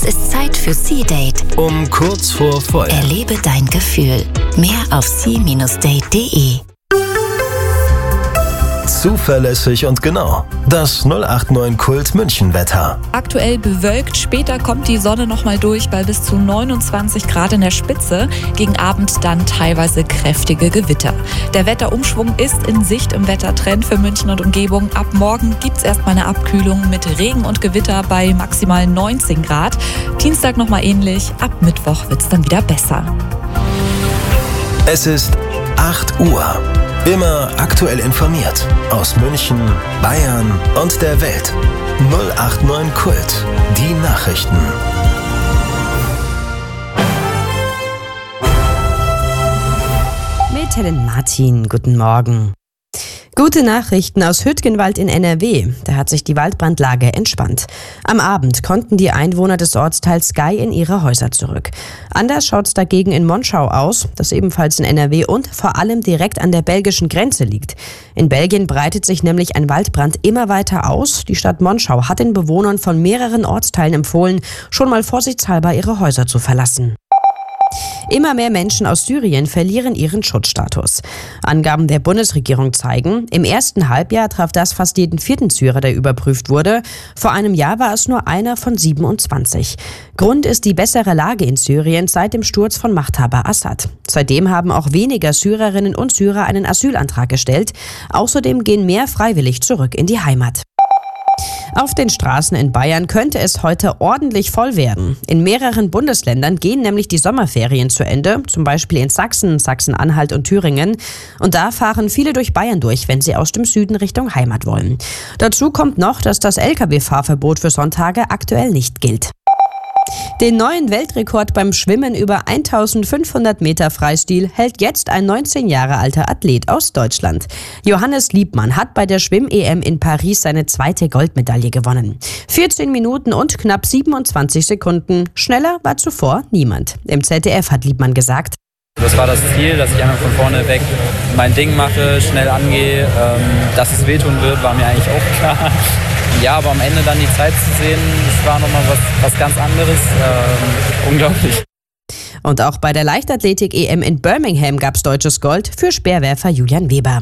ist Zeit für Sea-Date. Um kurz vor voll. Erlebe dein Gefühl. Mehr auf sea-date.de. Zuverlässig und genau. Das 089 Kult München-Wetter. Aktuell bewölkt, später kommt die Sonne nochmal durch bei bis zu 29 Grad in der Spitze. Gegen Abend dann teilweise kräftige Gewitter. Der Wetterumschwung ist in Sicht im Wettertrend für München und Umgebung. Ab morgen gibt es erstmal eine Abkühlung mit Regen und Gewitter bei maximal 19 Grad. Dienstag nochmal ähnlich, ab Mittwoch wird es dann wieder besser. Es ist 8 Uhr. Immer aktuell informiert. Aus München, Bayern und der Welt. 089 Kult. Die Nachrichten. Mit Helen Martin, guten Morgen. Gute Nachrichten aus Hüttgenwald in NRW. Da hat sich die Waldbrandlage entspannt. Am Abend konnten die Einwohner des Ortsteils Gei in ihre Häuser zurück. Anders schaut's dagegen in Monschau aus, das ebenfalls in NRW und vor allem direkt an der belgischen Grenze liegt. In Belgien breitet sich nämlich ein Waldbrand immer weiter aus. Die Stadt Monschau hat den Bewohnern von mehreren Ortsteilen empfohlen, schon mal vorsichtshalber ihre Häuser zu verlassen. Immer mehr Menschen aus Syrien verlieren ihren Schutzstatus. Angaben der Bundesregierung zeigen, im ersten Halbjahr traf das fast jeden 4. Syrer, der überprüft wurde. Vor einem Jahr war es nur einer von 27. Grund ist die bessere Lage in Syrien seit dem Sturz von Machthaber Assad. Seitdem haben auch weniger Syrerinnen und Syrer einen Asylantrag gestellt. Außerdem gehen mehr freiwillig zurück in die Heimat. Auf den Straßen in Bayern könnte es heute ordentlich voll werden. In mehreren Bundesländern gehen nämlich die Sommerferien zu Ende, zum Beispiel in Sachsen, Sachsen-Anhalt und Thüringen. Und da fahren viele durch Bayern durch, wenn sie aus dem Süden Richtung Heimat wollen. Dazu kommt noch, dass das Lkw-Fahrverbot für Sonntage aktuell nicht gilt. Den neuen Weltrekord beim Schwimmen über 1500 Meter Freistil hält jetzt ein 19 Jahre alter Athlet aus Deutschland. Johannes Liebmann hat bei der Schwimm-EM in Paris seine 2. Goldmedaille gewonnen. 14 Minuten und knapp 27 Sekunden. Schneller war zuvor niemand. Im ZDF hat Liebmann gesagt: Das war das Ziel, dass ich einfach von vorne weg mein Ding mache, schnell angehe. Dass es wehtun wird, war mir eigentlich auch klar. Ja, aber am Ende dann die Zeit zu sehen, das war nochmal was ganz anderes. Unglaublich. Und auch bei der Leichtathletik-EM in Birmingham gab es deutsches Gold für Speerwerfer Julian Weber.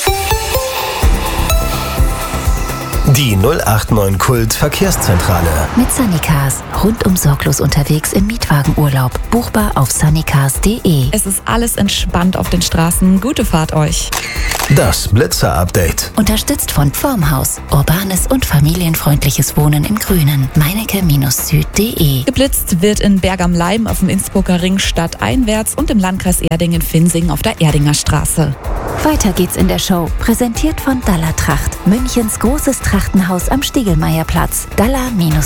Die 089 Kult Verkehrszentrale. Mit Sunnycars. Rundum sorglos unterwegs im Mietwagenurlaub. Buchbar auf sunnycars.de. Es ist alles entspannt auf den Straßen. Gute Fahrt euch. Das Blitzer-Update. Unterstützt von Formhaus. Urbanes und familienfreundliches Wohnen im Grünen. Meinecke-süd.de. Geblitzt wird in Berg am Leim auf dem Innsbrucker Ring stadteinwärts und im Landkreis Erdingen-Finsing auf der Erdinger Straße. Weiter geht's in der Show. Präsentiert von Dalla Tracht. Münchens großes Trachtenhaus am Stiegelmeierplatz. Dalla-